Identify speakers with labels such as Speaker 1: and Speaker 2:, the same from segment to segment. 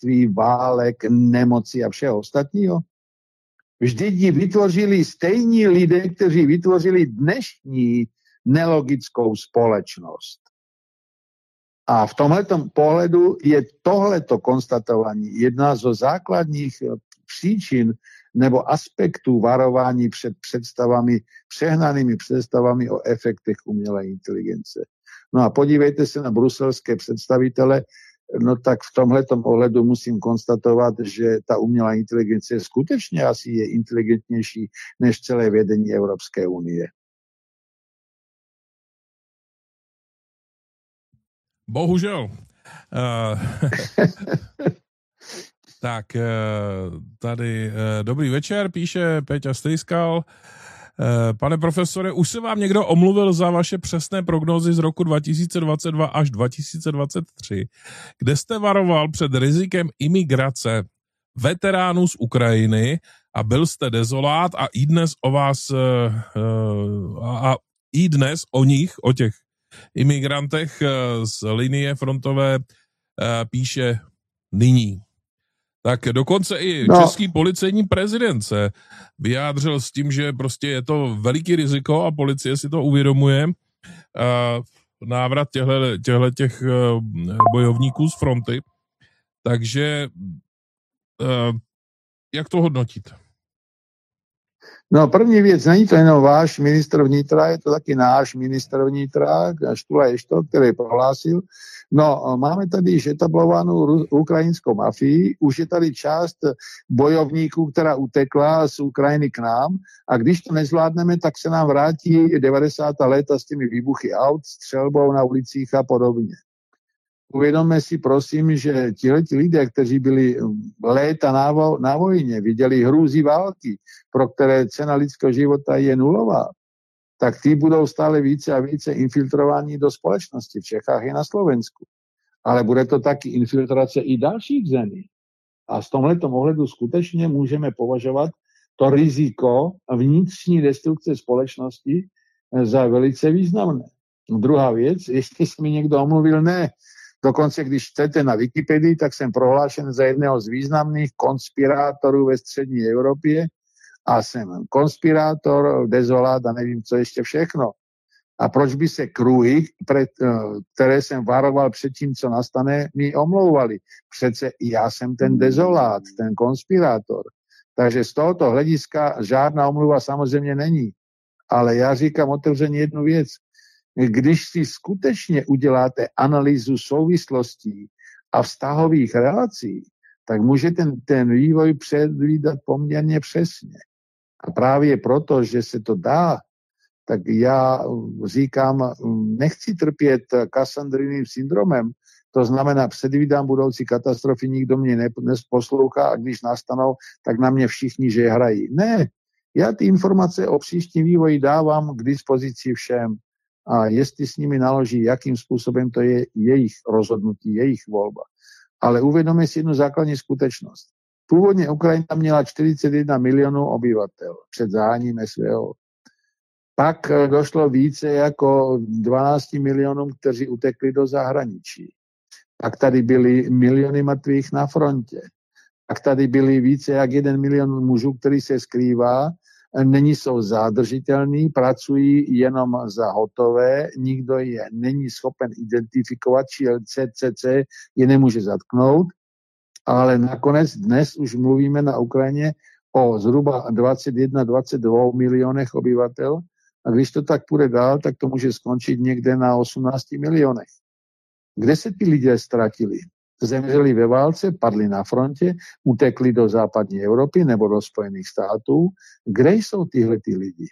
Speaker 1: otroctví, válek, nemoci a všeho ostatního? Vždyť ji vytvořili stejní lidé, kteří vytvořili dnešní nelogickou společnost. A v tomhletom pohledu je tohleto konstatování jedna zo základních příčin nebo aspektů varování před představami, přehnanými představami o efektech umělé inteligence. No a podívejte se na bruselské představitele, no tak v tomhletom ohledu musím konstatovat, že ta umělá inteligence skutečně asi je inteligentnější než celé vedení Evropské unie.
Speaker 2: Bohužel. Tak, tady dobrý večer, píše Peťa Stejskal. Pane profesore, už se vám někdo omluvil za vaše přesné prognózy z roku 2022 až 2023, kde jste varoval před rizikem imigrace veteránů z Ukrajiny a byl jste dezolát a i dnes o vás i dnes o nich, o těch imigrantech z linie frontové píše nyní. Tak dokonce i český policejní prezident se vyjádřil s tím, že prostě je to veliký riziko a policie si to uvědomuje. Návrat těch bojovníků z fronty. Takže jak to hodnotíte?
Speaker 1: No první věc, není to jenom váš ministr vnitra, je to taky náš ministr vnitra, Štula Eštok, který prohlásil, no máme tady již etablovanou ukrajinskou mafii, už je tady část bojovníků, která utekla z Ukrajiny k nám a když to nezvládneme, tak se nám vrátí 90. léta s těmi výbuchy aut, střelbou na ulicích a podobně. Uvědomme si, prosím, že tihleti lidé, kteří byli léta na vojně, viděli hrůzy války, pro které cena lidského života je nulová, tak ty budou stále více a více infiltrováni do společnosti v Čechách i na Slovensku. Ale bude to taky infiltrace i dalších zemí. A z tomhletom ohledu skutečně můžeme považovat to riziko vnitřní destrukce společnosti za velice významné. Druhá věc, jestli se mi někdo omluvil, ne. Dokonce, když chcete na Wikipedii, tak jsem prohlášen za jedného z významných konspirátorů ve střední Evropě a jsem konspirátor, dezolát a nevím, co ještě všechno. A proč by se kruhy, které jsem varoval před tím, co nastane, mi omlouvali? Přece já jsem ten dezolát, ten konspirátor. Takže z tohoto hlediska žádná omluva samozřejmě není. Ale já říkám otevřeně jednu věc. Když si skutečně uděláte analýzu souvislostí a vztahových relací, tak můžete ten vývoj předvídat poměrně přesně. A právě proto, že se to dá, tak já říkám, nechci trpět Kassandriným syndromem, to znamená, předvídám budoucí katastrofy, nikdo mě neposlouchá a když nastanou, tak na mě všichni žehrají. Ne, já ty informace o příštím vývoji dávám k dispozici všem. A jestli s nimi naloží, jakým způsobem, to je jejich rozhodnutí, jejich volba. Ale uvědomme si jednu základní skutečnost. Původně Ukrajina měla 41 milionů obyvatel před zahájením SVO. Pak došlo více jako 12 milionům, kteří utekli do zahraničí. Pak tady byly miliony mrtvých na frontě. Pak tady byly více jak 1 milion mužů, který se skrývá, jsou zádržitelní, pracují jenom za hotové, nikdo je není schopen identifikovat, či CCC je nemůže zatknout, ale nakonec dnes už mluvíme na Ukrajině o zhruba 21-22 milionech obyvatel a když to tak půjde dál, tak to může skončit někde na 18 milionech. Kde se ty lidé ztratili? Zemřeli ve válce, padli na frontě, utekli do západní Evropy nebo do Spojených států. Kde jsou tyhle ty lidi?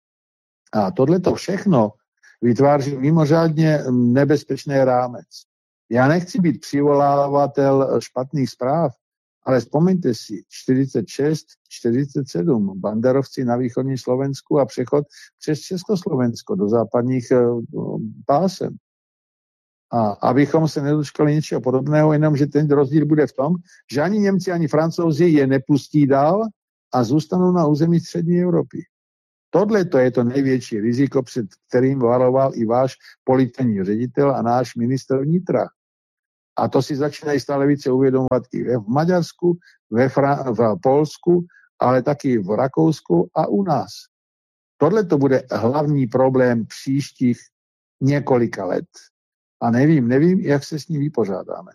Speaker 1: A tohleto všechno vytváří mimořádně nebezpečný rámec. Já nechci být přivolávatel špatných zpráv, ale vzpomeňte si, 46, 47, banderovci na východní Slovensku a přechod přes Československo do západních pásem. A abychom se nedočkali něčeho podobného, jenomže ten rozdíl bude v tom, že ani Němci, ani Francouzi je nepustí dál a zůstanou na území střední Evropy. Tohle to je to největší riziko, před kterým varoval i váš policejní ředitel a náš ministr vnitra. A to si začínají stále více uvědomovat i v Maďarsku, v Polsku, ale taky v Rakousku a u nás. Tohle to bude hlavní problém příštích několika let. A nevím, jak se s ním vypořádáme.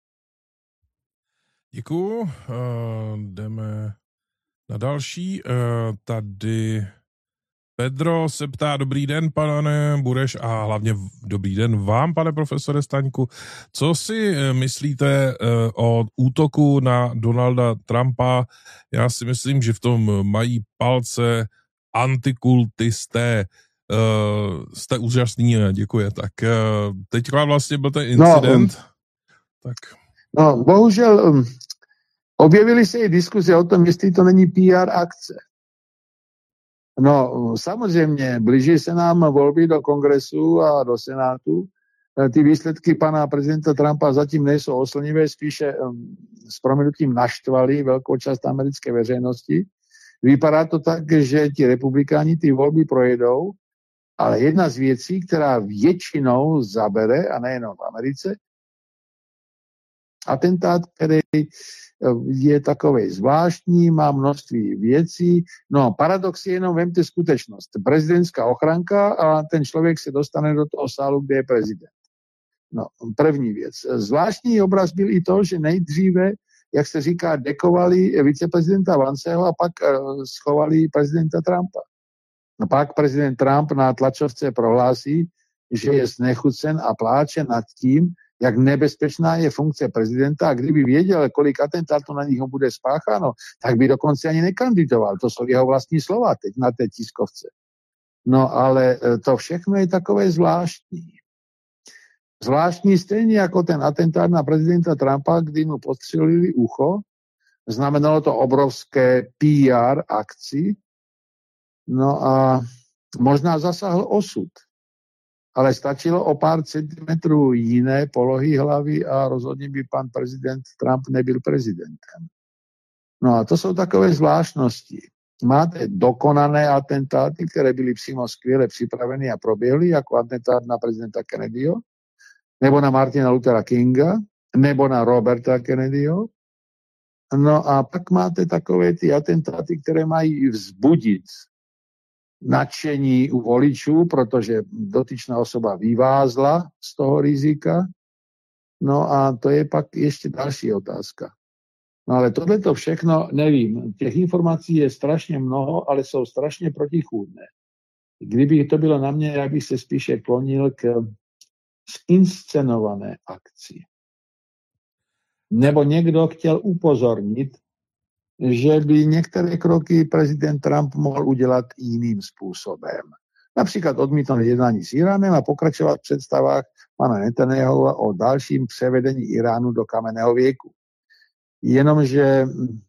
Speaker 2: Děkuju. Jdeme na další. Tady Pedro se ptá, dobrý den, pane Bureš, a hlavně dobrý den vám, pane profesore Staňku. Co si myslíte o útoku na Donalda Trumpa? Já si myslím, že v tom mají palce antikultisté. Jste úžasný, děkuji. Tak teďka vlastně byl ten incident.
Speaker 1: No, bohužel objevily se i diskuze o tom, jestli to není PR akce. No, samozřejmě, blíží se nám volby do Kongresu a do Senátu. Ty výsledky pana prezidenta Trumpa zatím nejsou oslnivé, spíše s prominutím naštvali velkou část americké veřejnosti. Vypadá to tak, že ti republikáni ty volby projedou, ale jedna z věcí, která většinou zabere, a nejenom v Americe, atentát, který je takovej zvláštní, má množství věcí. No, paradox je jenom, vemte skutečnost. Prezidentská ochranka a ten člověk se dostane do toho sálu, kde je prezident. No, první věc. Zvláštní obraz byl i to, že nejdříve, jak se říká, dekovali viceprezidenta Vanceho a pak schovali prezidenta Trumpa. No, pak prezident Trump na tlačovce prohlásí, že je znechucen a pláče nad tím, jak nebezpečná je funkce prezidenta, a kdyby věděl, kolik atentátů na něho bude spácháno, tak by dokonce ani nekandidoval. To jsou jeho vlastní slova teď na té tiskovce. No ale to všechno je takové zvláštní. Zvláštní stejně jako ten atentát na prezidenta Trumpa, kdy mu podstřelili ucho. Znamenalo to obrovské PR akci. No a možná zasáhl osud. Ale stačilo o pár centimetrů jiné polohy hlavy a rozhodně by pan prezident Trump nebyl prezidentem. No a to jsou takové zvláštnosti. Máte dokonané atentáty, které byly přímo skvěle připraveny a proběhly, jako atentát na prezidenta Kennedyho, nebo na Martina Luthera Kinga, nebo na Roberta Kennedyho. No a pak máte takové ty atentáty, které mají vzbudit nadšení u voličů, protože dotyčná osoba vyvázla z toho rizika. No a to je pak ještě další otázka. No ale tohleto všechno, nevím, těch informací je strašně mnoho, ale jsou strašně protichůdné. Kdyby to bylo na mě, já bych se spíše klonil k zinscenované akci. Nebo někdo chtěl upozornit, že by některé kroky prezident Trump mohl udělat jiným způsobem. Například odmítnout jednání s Iránem a pokračovat v představách pana Netanyahua o dalším převedení Iránu do kamenného věku. Jenomže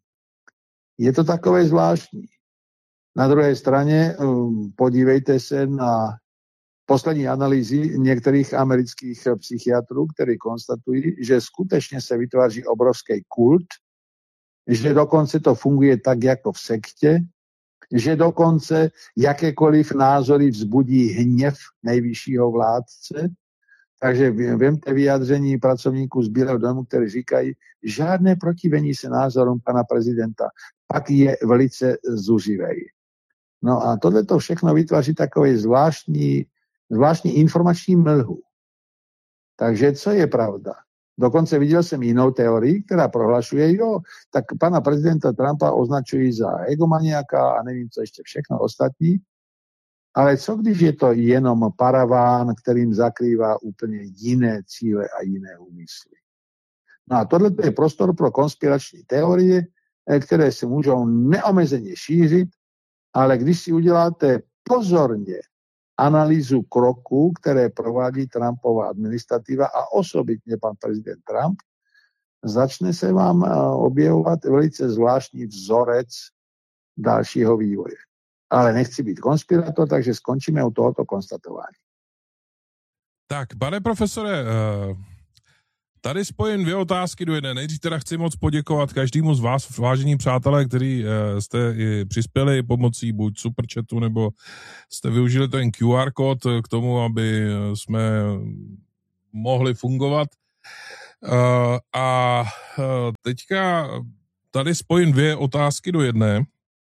Speaker 1: je to takové zvláštní. Na druhé straně podívejte se na poslední analýzy některých amerických psychiatrů, kteří konstatují, že skutečně se vytváří obrovský kult, že dokonce to funguje tak jako v sektě, že dokonce jakékoliv názory vzbudí hněv nejvyššího vládce. Takže vemte vyjádření pracovníků z Bílého domu, kteří říkají, žádné protivení se názorům pana prezidenta, pak je velice zuřivej. No a tohleto všechno vytváří takový zvláštní informační mlhu. Takže co je pravda? Dokonce viděl jsem jinou teorii, která prohlašuje, tak pana prezidenta Trumpa označují za egomaniaka a nevím, co ještě všechno ostatní. Ale co když je to jenom paraván, kterým zakrývá úplně jiné cíle a jiné úmysly? No a tohle je prostor pro konspirační teorie, které se můžou neomezeně šířit, ale když si uděláte pozorně analýzu kroků, které provádí Trumpova administrativa a osobitně pan prezident Trump, začne se vám objevovat velice zvláštní vzorec dalšího vývoje. Ale nechci být konspirátor, takže skončíme u tohoto konstatování.
Speaker 2: Tak, pane profesore, tady spojím dvě otázky do jedné. Nejdřív teda chci moc poděkovat každému z vás, vážení přátelé, kteří jste přispěli pomocí buď superchatu, nebo jste využili ten QR kód k tomu, aby jsme mohli fungovat. A teďka tady spojím dvě otázky do jedné,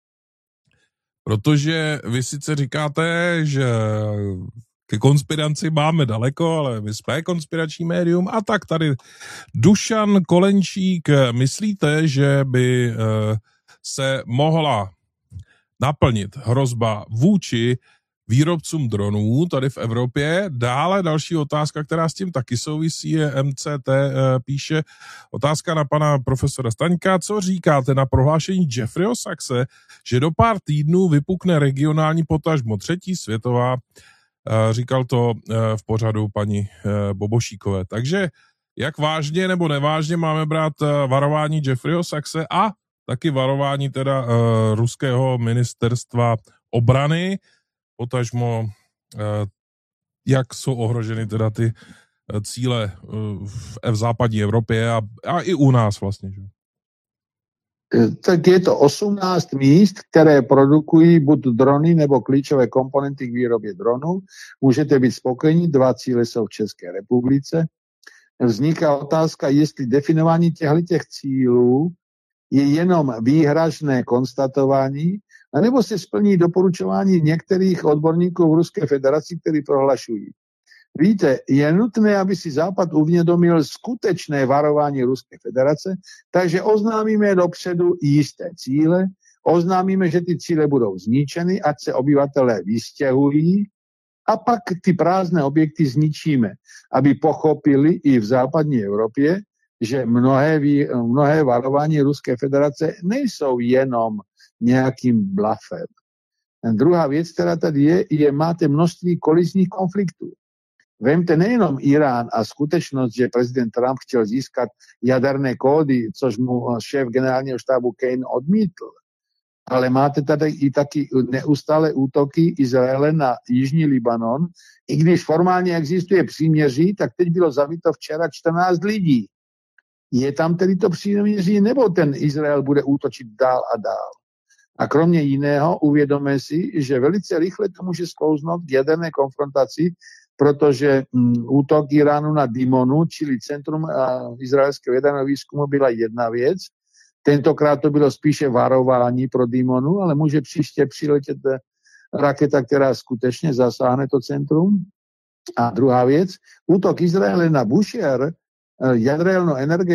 Speaker 2: protože vy sice říkáte, že ke konspiraci máme daleko, ale my jsme konspirační médium a tak tady Dušan Kolenčík, myslíte, že by se mohla naplnit hrozba vůči výrobcům dronů tady v Evropě? Dále další otázka, která s tím taky souvisí, je MCT, píše otázka na pana profesora Staňka. Co říkáte na prohlášení Jeffreyho Sachse, že do pár týdnů vypukne regionální potažmo třetí světová? Říkal to v pořadu paní Bobošíkové. Takže jak vážně nebo nevážně máme brát varování Jeffreyho Sachse a taky varování teda ruského ministerstva obrany, potažmo jak jsou ohroženy teda ty cíle v západní Evropě a i u nás vlastně. Že?
Speaker 1: Tak je to 18 míst, které produkují buď drony nebo klíčové komponenty k výrobě dronů. Můžete být spokojení, 2 cíle jsou v České republice. Vzniká otázka, jestli definování těchto cílů je jenom výhražné konstatování, anebo se splní doporučování některých odborníků v Ruské federaci, kteří prohlašují. Víte, je nutné, aby si Západ uvědomil skutečné varování Ruské federace, takže oznámíme dopředu jisté cíle, oznámíme, že ty cíle budou zničeny, ať se obyvatelé vystěhují a pak ty prázdné objekty zničíme, aby pochopili i v západní Evropě, že mnohé varování Ruské federace nejsou jenom nějakým blafem. A druhá věc, která tady je máte množství kolizních konfliktů. Vemte nejenom Irán a skutečnost, že prezident Trump chtěl získat jaderné kódy, což mu šéf generálního štábu Kane odmítl, ale máte tady i taky neustále útoky Izraele na jižní Libanon. I když formálně existuje příměří, tak teď bylo zabito včera 14 lidí. Je tam tedy to příměří, nebo ten Izrael bude útočit dál a dál? A kromě jiného uvědomme si, že velice rychle to může sklouznout k jaderné konfrontaci, protože útok Iránu na Dimonu, čili centrum izraelského jaderného výzkumu, byla jedna věc. Tentokrát to bylo spíše varování pro Dimonu, ale může příště přiletět raketa, která skutečně zasáhne to centrum. A druhá věc, útok Izraele na Bushehr, jadernou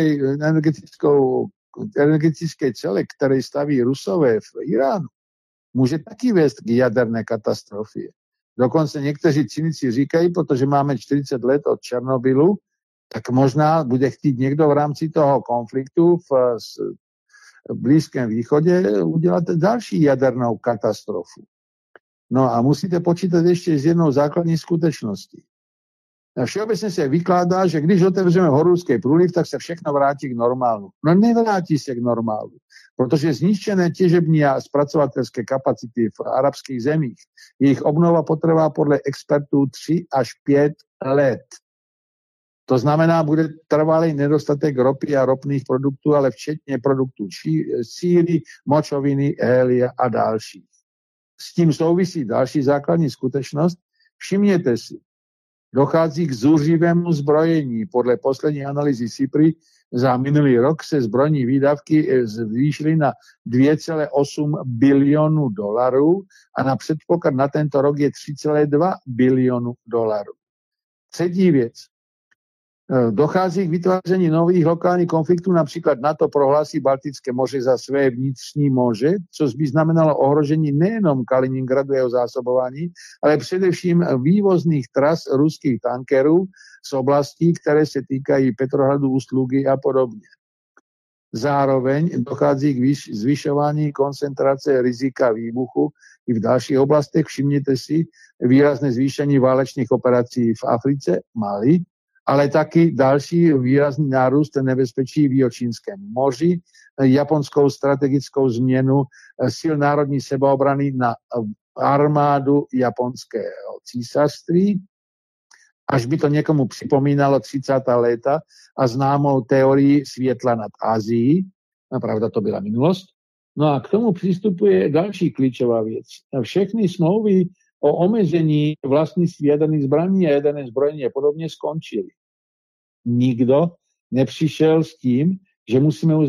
Speaker 1: energetické celek, které staví Rusové v Iránu, může taky vést k jaderné katastrofě. Dokonce někteří cynici říkají, protože máme 40 let od Černobylu, tak možná bude chtít někdo v rámci toho konfliktu v Blízkém východě udělat další jadernou katastrofu. No a musíte počítat ještě s jednou základní skutečností. Všeobecně se vykládá, že když otevřeme Horúzský průliv, tak se všechno vrátí k normálu. No nevrátí se k normálu, protože zničené těžební a zpracovatelské kapacity v arabských zemích, jejich obnova potrvá podle expertů 3 až 5 let. To znamená, bude trvalý nedostatek ropy a ropných produktů, ale včetně produktů síry, močoviny, hélia a dalších. S tím souvisí další základní skutečnost. Všimněte si, dochází k zuřivému zbrojení. Podle poslední analýzy SIPRI za minulý rok se zbrojní výdavky zvýšily na 2,8 bilionu dolarů a na předpoklad na tento rok je 3,2 bilionu dolarů. Třetí věc. Dochází k vytváření nových lokálních konfliktů, například NATO prohlásí Baltické moře za své vnitřní moře, což by znamenalo ohrožení nejenom Kaliningradu a jeho zásobování, ale především vývozných tras ruských tankerů z oblastí, které se týkají Petrohradu, Ústlugy a podobně. Zároveň dochází k zvyšování koncentrace rizika výbuchu i v dalších oblastech. Všimněte si výrazné zvýšení válečných operací v Africe, Mali, ale taky další výrazný nárůst nebezpečí v Jihočínském moři, japonskou strategickou změnu sil národní sebeobrany na armádu japonského císařství, až by to někomu připomínalo 30. léta a známou teorii světla nad Asií. Pravda, to byla minulost. No a k tomu přistupuje další klíčová věc. Všechny smlouvy o omezení vlastnictví jaderných zbraní a jaderné zbrojení a podobně skončily. Nikdo nepřišel s tím, že musíme